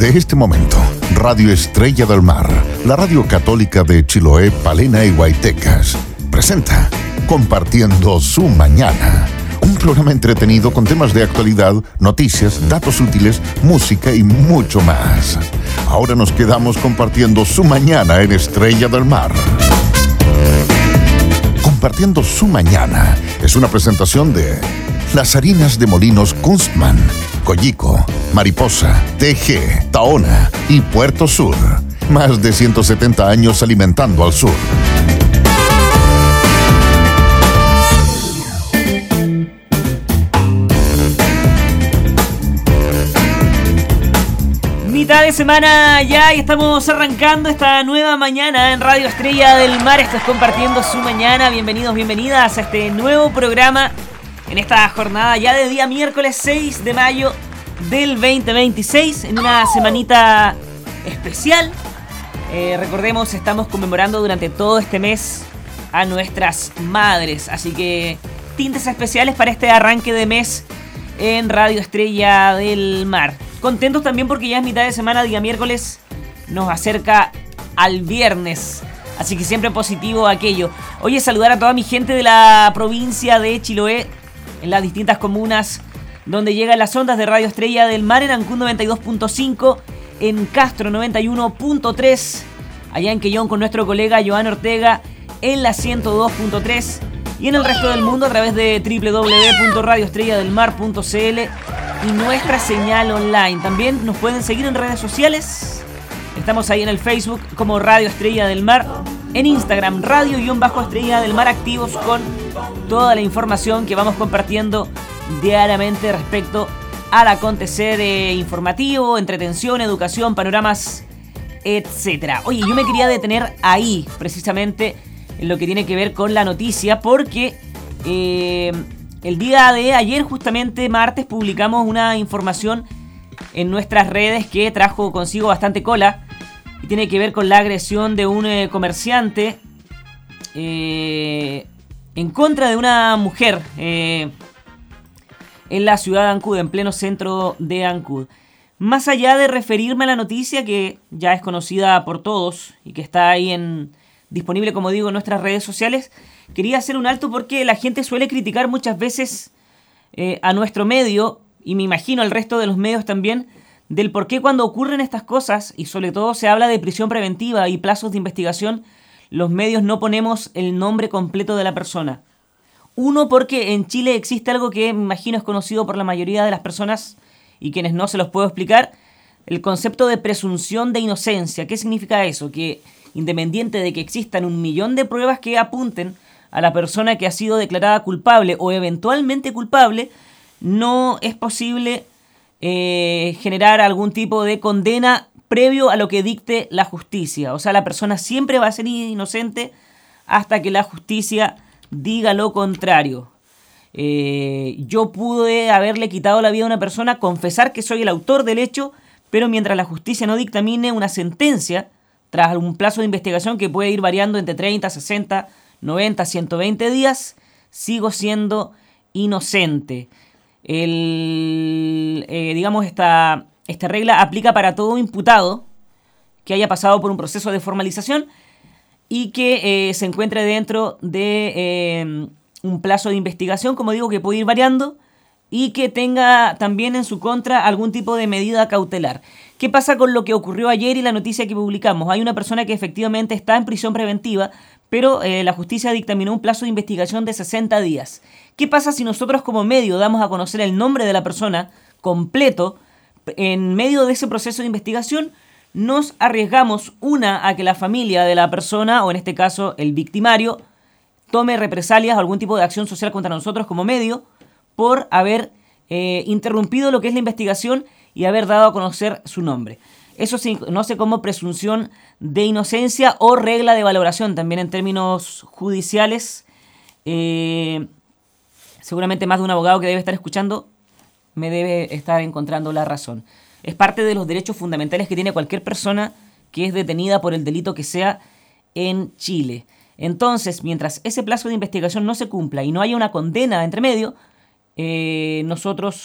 Desde este momento, Radio Estrella del Mar, la radio católica de Chiloé, Palena y Huaytecas, presenta Compartiendo su Mañana. Un programa entretenido con temas de actualidad, noticias, datos útiles, música y mucho más. Ahora nos quedamos compartiendo su mañana en Estrella del Mar. Compartiendo su Mañana es una presentación de Las Harinas de Molinos Kunstmann, Collico, Mariposa, TG, Tahona y Puerto Sur. Más de 170 años alimentando al sur. Mitad de semana ya y estamos arrancando esta nueva mañana en Radio Estrella del Mar. Esto es Compartiendo su Mañana. Bienvenidos, bienvenidas a este nuevo programa en esta jornada ya de día miércoles 6 de mayo del 2026, en una semanita especial. Recordemos, estamos conmemorando durante todo este mes a nuestras madres, así que tintes especiales para este arranque de mes en Radio Estrella del Mar. Contentos también porque ya es mitad de semana, día miércoles, nos acerca al viernes, así que siempre positivo aquello. Oye, saludar a toda mi gente de la provincia de Chiloé, en las distintas comunas donde llegan las ondas de Radio Estrella del Mar, en Ancud 92.5, en Castro 91.3, allá en Quellón con nuestro colega Joan Ortega en la 102.3 y en el resto del mundo a través de www.radioestrelladelmar.cl y nuestra señal online. También nos pueden seguir en redes sociales. Estamos ahí en el Facebook como Radio Estrella del Mar, en Instagram Radio-Estrella del Mar, activos con toda la información que vamos compartiendo diariamente respecto al acontecer informativo, entretención, educación, panoramas, etcétera. Oye, yo me quería detener ahí, precisamente en lo que tiene que ver con la noticia, porque el día de ayer, justamente martes, publicamos una información en nuestras redes que trajo consigo bastante cola y tiene que ver con la agresión de un comerciante en contra de una mujer en la ciudad de Ancud, en pleno centro de Ancud. Más allá de referirme a la noticia, que ya es conocida por todos y que está ahí disponible, como digo, en nuestras redes sociales, quería hacer un alto porque la gente suele criticar muchas veces a nuestro medio, y me imagino al resto de los medios también, del por qué cuando ocurren estas cosas, y sobre todo se habla de prisión preventiva y plazos de investigación, los medios no ponemos el nombre completo de la persona. Uno, porque en Chile existe algo que me imagino es conocido por la mayoría de las personas y quienes no se los puedo explicar, el concepto de presunción de inocencia. ¿Qué significa eso? Que independiente de que existan 1.000.000 de pruebas que apunten a la persona que ha sido declarada culpable o eventualmente culpable, no es posible generar algún tipo de condena previo a lo que dicte la justicia. O sea, la persona siempre va a ser inocente hasta que la justicia diga lo contrario. Yo pude haberle quitado la vida a una persona, confesar que soy el autor del hecho, pero mientras la justicia no dictamine una sentencia, tras un plazo de investigación que puede ir variando entre 30, 60, 90, 120 días, sigo siendo inocente. Digamos, esta regla aplica para todo imputado que haya pasado por un proceso de formalización y que se encuentre dentro de un plazo de investigación, como digo, que puede ir variando y que tenga también en su contra algún tipo de medida cautelar. ¿Qué pasa con lo que ocurrió ayer y la noticia que publicamos? Hay una persona que efectivamente está en prisión preventiva, pero la justicia dictaminó un plazo de investigación de 60 días. ¿Qué pasa si nosotros como medio damos a conocer el nombre de la persona completo en medio de ese proceso de investigación? Nos arriesgamos, a que la familia de la persona, o en este caso el victimario, tome represalias o algún tipo de acción social contra nosotros como medio por haber interrumpido lo que es la investigación y haber dado a conocer su nombre. Eso se conoce como presunción de inocencia o regla de valoración, también en términos judiciales. Seguramente más de un abogado que debe estar escuchando me debe estar encontrando la razón. Es parte de los derechos fundamentales que tiene cualquier persona que es detenida por el delito que sea en Chile. Entonces, mientras ese plazo de investigación no se cumpla y no haya una condena entre medio, nosotros